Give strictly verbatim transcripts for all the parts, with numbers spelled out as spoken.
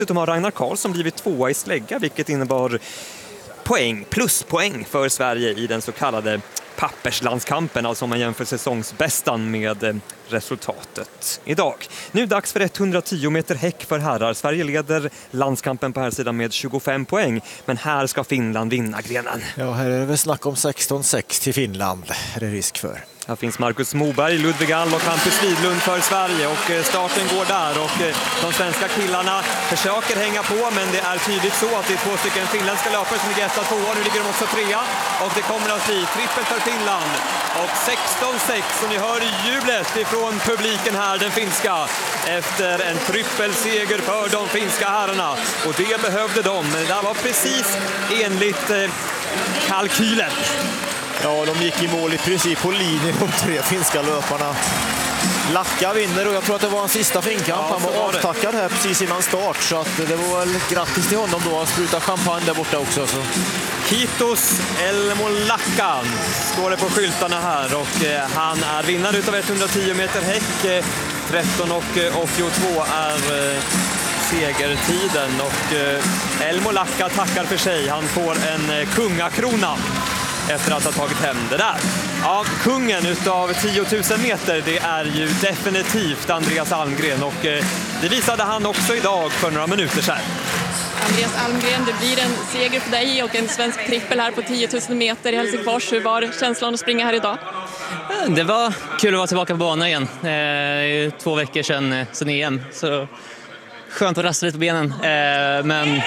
De har Ragnar Karlsson blivit tvåa i slägga, vilket innebar poäng, pluspoäng för Sverige i den så kallade papperslandskampen, alltså om man jämför säsongsbästan med resultatet idag. Nu dags för etthundratio meter häck för herrar. Sverige leder landskampen på här sidan med tjugofem poäng, men här ska Finland vinna grenen. Ja, här är det väl snack om sexton sex till Finland, är det risk för. Här finns Marcus Moberg, Ludvig All och Hampus Widlund för Sverige och starten går där och de svenska killarna försöker hänga på, men det är tydligt så att det är två stycken finländska löpare som ligger etta, tvåa. Nu ligger de också trea och det kommer att bli trippel för Finland och sexton sex, och ni hör jublet ifrån publiken här, den finska, efter en trippelseger för de finska herrarna, och det behövde de. Det där var precis enligt eh, kalkylen. Ja, de gick i mål i princip på linjen, de tre finska löparna. Lacka vinner och jag tror att det var en sista finkamp. Ja, han var, var avtackad här precis innan start, så att det var väl grattis till honom då. Han sprutar champagne där borta också. Så. Kiitos Elmo Lackan står det på skyltarna här, och eh, han är vinnare utav etthundratio meter häck. Eh, tretton åttiotvå är eh, segertiden, och eh, Elmo Lacka tackar för sig. Han får en eh, kungakrona efter att ha tagit hem det där. Ja, kungen utav tio tusen meter, det är ju definitivt Andreas Almgren, och eh, det visade han också idag för några minuter sedan. Andreas Almgren, det blir en seger för dig och en svensk trippel här på tio tusen meter i Helsingfors. Hur var känslan att springa här idag? Det var kul att vara tillbaka på banan igen. Eh, två veckor sedan, eh, sedan E M, så skönt att rasta lite på benen. Eh, men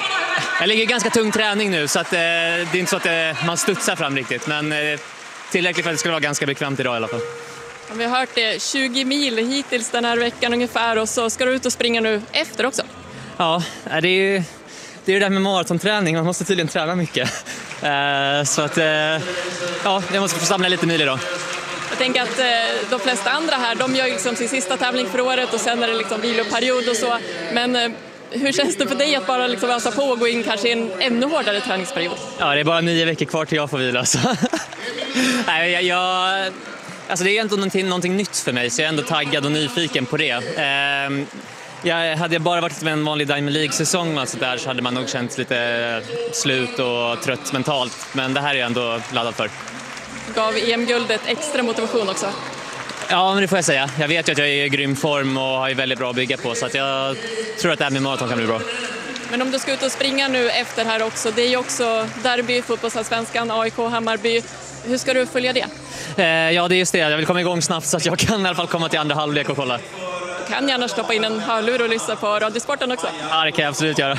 jag ligger i ganska tung träning nu, så att, eh, det är inte så att eh, man studsar fram riktigt, men eh, tillräckligt för att det skulle vara ganska bekvämt idag i alla fall. Ja, vi har hört det, tjugo mil hittills den här veckan ungefär, och så ska du ut och springa nu efter också. Ja, det är ju det, är det där med maratonträning, man måste tydligen träna mycket. Eh, så att, eh, ja, jag måste få samla lite mil idag. Jag tänker att eh, de flesta andra här, de gör ju liksom sin sista tävling för året och sen är det liksom viloperiod och så, men eh, hur känns det för dig att bara liksom ösa på och gå in kanske i en ännu hårdare träningsperiod? Ja, det är bara nio veckor kvar till jag får vila. Så. Nej, jag, jag, alltså det är ändå någonting, någonting nytt för mig, så jag är ändå taggad och nyfiken på det. Eh, jag hade jag bara varit med en vanlig Diamond League-säsong och så, där, så hade man nog känt lite slut och trött mentalt. Men det här är jag ändå laddad för. Gav E M-guldet extra motivation också? Ja, men det får jag säga. Jag vet ju att jag är i grym form och har väldigt bra att bygga på, så att jag tror att det här med maraton kan bli bra. Men om du ska ut och springa nu efter här också, det är ju också derby, fotbollsallsvenskan, A I K, Hammarby. Hur ska du följa det? Eh, ja, det är just det. Jag vill komma igång snabbt så att jag kan i alla fall komma till andra halvlek och kolla. Du kan gärna stoppa in en hörlur och lyssna på Radiosporten också. Ja, det kan jag absolut göra.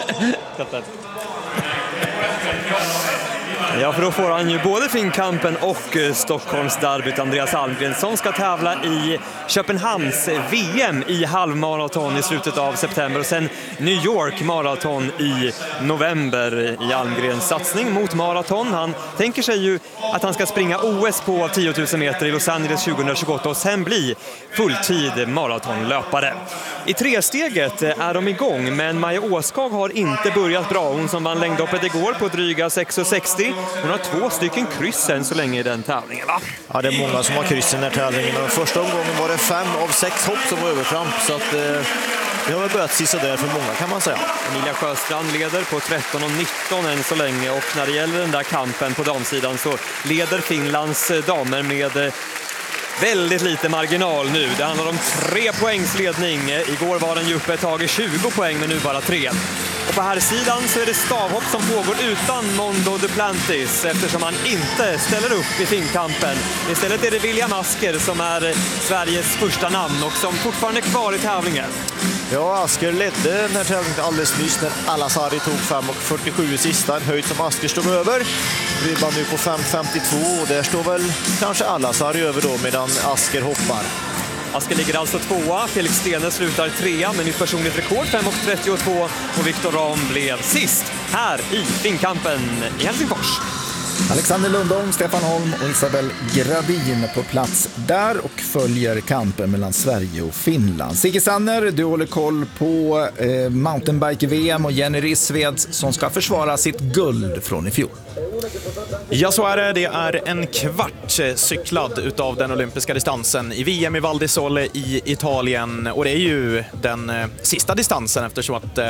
Ja, för då får han ju både Finnkampen och eh, Stockholms derbyt, Andreas Almgren, som ska tävla i Köpenhamns V M i halvmaraton i slutet av september, och sen New York maraton i november i Almgrens satsning mot maraton. Han tänker sig ju att han ska springa O S på tio tusen meter i Los Angeles tjugohundratjugoåtta och sen bli fulltid maratonlöpare. I tresteget är de igång, men Maja Åskag har inte börjat bra. Hon som vann längdhoppet igår på dryga sex sextio. Hon har två stycken kryss än så länge i den tävlingen, va? Ja, det är många som har kryss i den här tävlingen. Och första omgången var det fem av sex hopp som var övertramp, så att eh, det har väl börjat sista där för många, kan man säga. Emilia Sjöstrand leder på tretton och nitton än så länge, och när det gäller den där kampen på damsidan så leder Finlands damer med väldigt lite marginal nu. Det handlar om tre poängs ledning. Igår var den ju uppe ett tag i tjugo poäng, men nu bara tre. Och på här sidan så är det stavhopp som pågår utan Mondo Duplantis, eftersom han inte ställer upp i Finnkampen. Istället är det William Asker som är Sveriges första namn och som fortfarande är kvar i tävlingen. Ja, Asker ledde den här tävlingen alldeles nyss när Al-Azari tog fem fyrtiosju i sista. En höjd som Asker stod över. Ribban nu på fem femtiotvå, och där står väl kanske Al-Azari över då medan Asker hoppar. Asker ligger alltså tvåa, Felix Stene slutar trea med nytt personligt rekord fem trettiotvå, och Viktor Ram blev sist här i Finnkampen i Helsingfors. Alexander Lundholm, Stefan Holm och Isabel Gradin på plats där och följer kampen mellan Sverige och Finland. Sigge Sanner, du håller koll på eh, mountainbike-V M och Jenny Rissveds som ska försvara sitt guld från i fjol. Ja, så är det. Det är en kvart cyklad utav den olympiska distansen i V M i Val di Sole i Italien. Och det är ju den sista distansen eftersom att